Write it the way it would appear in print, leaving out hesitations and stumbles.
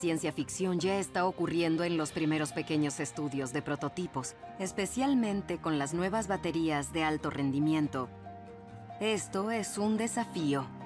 ciencia ficción ya está ocurriendo en los primeros pequeños estudios de prototipos, especialmente con las nuevas baterías de alto rendimiento. Esto es un desafío.